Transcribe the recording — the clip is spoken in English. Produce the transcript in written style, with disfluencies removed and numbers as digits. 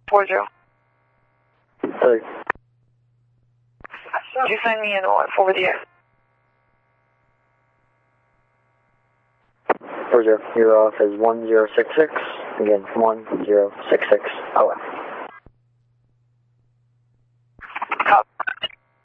40. Hey. Did you send me in what? Over the air? 40. You're off as 1066. Again, 1066. OF.